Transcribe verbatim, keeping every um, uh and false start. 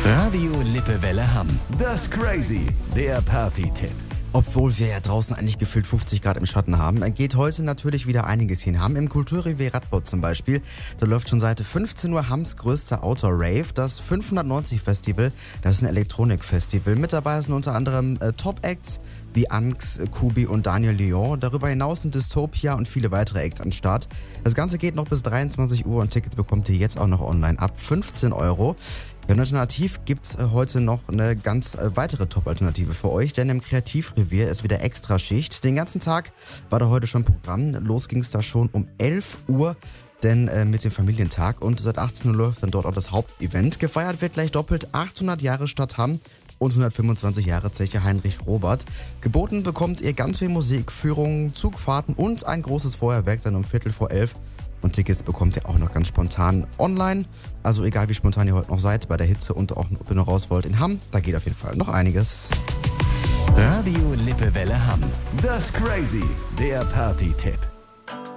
Radio Lippewelle Hamm. Das Crazy, der Party-Tipp. Obwohl wir ja draußen eigentlich gefühlt fünfzig Grad im Schatten haben, geht heute natürlich wieder einiges hier in Hamm. Im Kulturrevier Radbot zum Beispiel, da läuft schon seit fünfzehn Uhr Hamms größter Outdoor-Rave, das fünfhundertneunzig Festival. Das ist ein Elektronik-Festival. Mit dabei sind unter anderem äh, Top-Acts wie Anx, Kubi und Daniel Lyon. Darüber hinaus sind Dystopia und viele weitere Acts am Start. Das Ganze geht noch bis dreiundzwanzig Uhr und Tickets bekommt ihr jetzt auch noch online ab fünfzehn Euro. Ja, und alternativ gibt's heute noch eine ganz weitere Top-Alternative für euch, denn im Kreativrevier ist wieder Extraschicht. Den ganzen Tag war da heute schon Programm. Los ging's da schon um elf Uhr, denn äh, mit dem Familientag, und seit achtzehn Uhr läuft dann dort auch das Hauptevent. Gefeiert wird gleich doppelt achthundert Jahre Stadt Hamm und hundertfünfundzwanzig Jahre Zeche Heinrich Robert. Geboten bekommt ihr ganz viel Musik, Führungen, Zugfahrten und ein großes Feuerwerk dann um Viertel vor elf. Und Tickets bekommt ihr auch noch ganz spontan online. Also egal wie spontan ihr heute noch seid bei der Hitze und auch ob ihr noch raus wollt in Hamm, da geht auf jeden Fall noch einiges. Radio Lippewelle Hamm. Das Crazy, der Party-Tipp.